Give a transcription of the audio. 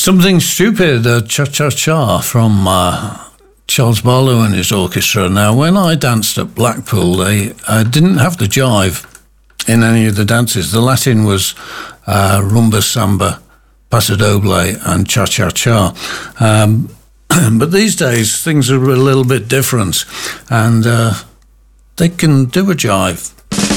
Something Stupid, Cha-Cha-Cha from Charles Barlow and his orchestra. Now, when I danced at Blackpool, they didn't have the jive in any of the dances. The Latin was rumba, samba, paso doble, and cha-cha-cha. But these days, things are a little bit different, and they can do a jive.